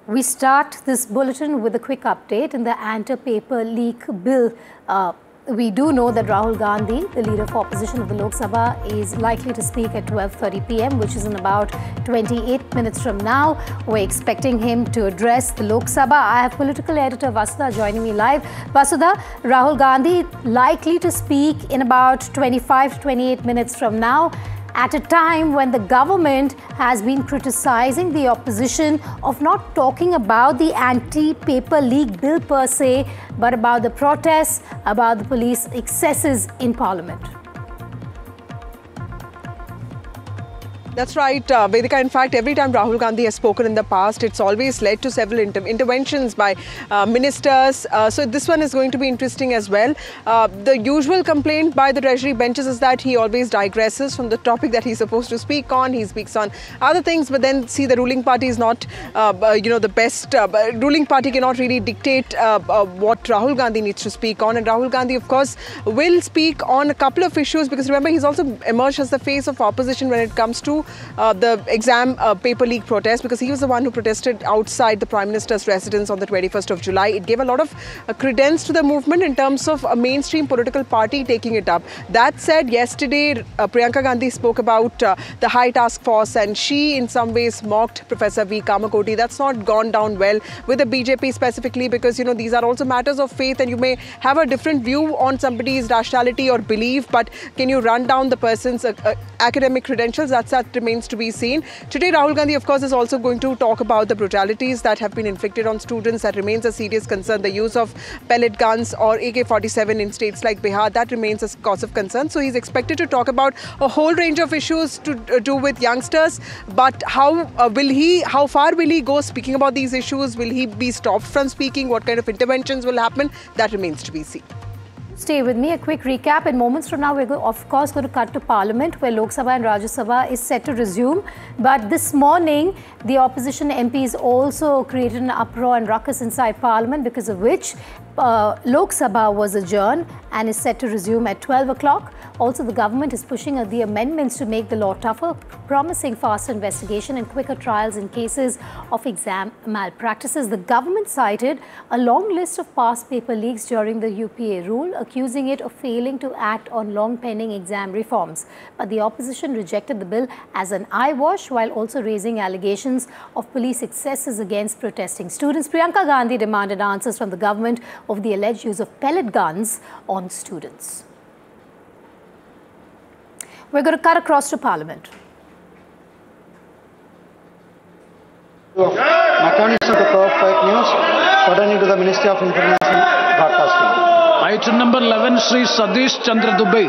We start this bulletin with a quick update in the anti-paper leak bill. We do know that Rahul Gandhi, the leader of opposition of the Lok Sabha, is likely to speak at 12:30 p.m., which is in about 28 minutes from now. We're expecting him to address the Lok Sabha. I have political editor Vasudha joining me live. Vasudha, Rahul Gandhi likely to speak in about 25 to 28 minutes from now, at a time when the government has been criticizing the opposition of not talking about the anti-paper leak bill per se, but about the protests, about the police excesses in Parliament. That's right, Vedika. In fact, every time Rahul Gandhi has spoken in the past, it's always led to several interventions by ministers. So this one is going to be interesting as well. The usual complaint by the Treasury benches is that he always digresses from the topic that he's supposed to speak on. He speaks on other things, but then see, the ruling party is not, the best. Ruling party cannot really dictate what Rahul Gandhi needs to speak on. And Rahul Gandhi, of course, will speak on a couple of issues, because remember, he's also emerged as the face of opposition when it comes to the exam paper leak protest, because he was the one who protested outside the Prime Minister's residence on the 21st of July. It gave a lot of credence to the movement in terms of a mainstream political party taking it up. That said, yesterday Priyanka Gandhi spoke about the high task force, and she in some ways mocked Professor V. Kamakoti. That's not gone down well with the BJP specifically, because these are also matters of faith, and you may have a different view on somebody's rationality or belief, but can you run down the person's academic credentials? That remains to be seen. Today, Rahul Gandhi, of course, is also going to talk about the brutalities that have been inflicted on students. That remains a serious concern. The use of pellet guns or AK-47 in states like Bihar, that remains a cause of concern. So he's expected to talk about a whole range of issues to do with youngsters. But how far will he go speaking about these issues? Will he be stopped from speaking? What kind of interventions will happen? That remains to be seen. Stay with me. A quick recap. In moments from now, we're of course going to cut to Parliament, where Lok Sabha and Rajya Sabha is set to resume. But this morning, the opposition MPs also created an uproar and ruckus inside Parliament, because of which Lok Sabha was adjourned and is set to resume at 12 o'clock. Also, the government is pushing the amendments to make the law tougher, promising faster investigation and quicker trials in cases of exam malpractices. The government cited a long list of past paper leaks during the UPA rule, accusing it of failing to act on long-pending exam reforms. But the opposition rejected the bill as an eyewash, while also raising allegations of police excesses against protesting students. Priyanka Gandhi demanded answers from the government of the alleged use of pellet guns on students. We're going to cut across to Parliament. Mechanics of the fake news pertaining to the Ministry of Information Broadcasting. Item number 11, Shri Sadish Chandra Dubey.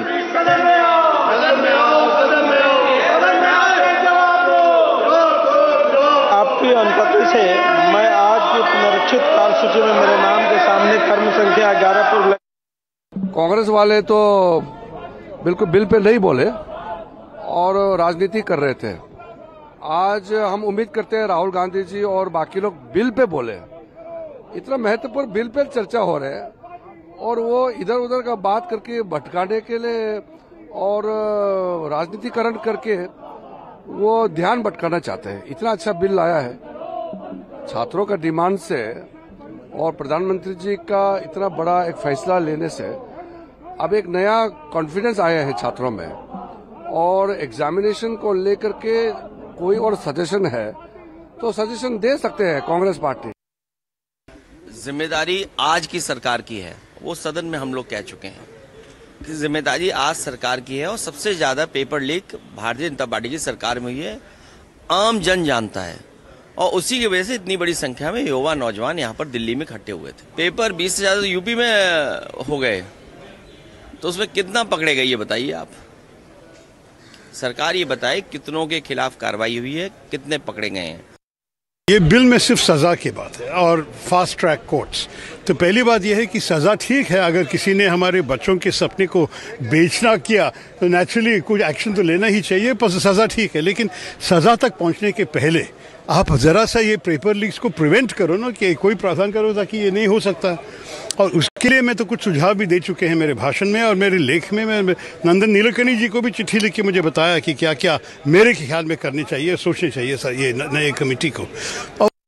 आपकी अनुमति से मैं आज की पुनरीक्षित कार्यसूची में मेरे नाम के सामने क्रम संख्या 11 पर। कांग्रेस वाले तो बिल्कुल बिल पे नहीं बोले और राजनीति कर रहे थे। आज हम उम्मीद करते हैं राहुल गांधी जी और बाकी लोग बिल पे बोले। इतना महत्वपूर्ण बिल पे चर्चा हो रहा है और वो इधर उधर का बात करके भटकाने के लिए और राजनीतिकरण करके वो ध्यान भटकाना चाहते हैं। इतना अच्छा बिल लाया है छात्रों का डिमांड से, और प्रधानमंत्री जी का इतना बड़ा एक फैसला लेने से अब एक नया कॉन्फिडेंस आया है छात्रों में। और एग्जामिनेशन को लेकर के कोई और सजेशन है तो सजेशन दे सकते हैं कांग्रेस पार्टी। जिम्मेदारी आज की सरकार की है, वो सदन में हम लोग कह चुके हैं। जिम्मेदारी आज सरकार की है और सबसे ज्यादा paper leak Bharatiya Janata party की सरकार में हुई है, आम जन जानता है। और उसी की वजह से इतनी बड़ी संख्या में युवा नौजवान यहाँ पर दिल्ली में इकट्ठे हुए थे। पेपर 20 से ज्यादा यूपी में हो गए, तो उसमें कितना पकड़े गए ये बताइए आप। सरकार ये बताए कितनों के खिलाफ कार्रवाई हुई है, कितने पकड़े गए हैं। ये बिल में सिर्फ सज़ा की बात है और फास्ट ट्रैक कोर्ट्स। तो पहली बात यह है कि सज़ा ठीक है, अगर किसी ने हमारे बच्चों के सपने को बेचना किया तो नेचुरली कुछ एक्शन तो लेना ही चाहिए, पर सज़ा ठीक है। लेकिन सज़ा तक पहुंचने के पहले आप ज़रा सा ये पेपर लीक्स को प्रिवेंट करो ना, कि कोई प्रावधान करो ताकि ये नहीं हो सकता। और उसके लिए मैं तो कुछ सुझाव भी दे चुके हैं मेरे भाषण में और मेरे लेख में। मैं नंदन नीलेकनी जी को भी चिट्ठी लिख के मुझे बताया कि क्या क्या मेरे ख्याल में करनी चाहिए, सोचनी चाहिए सर ये नए कमेटी को। और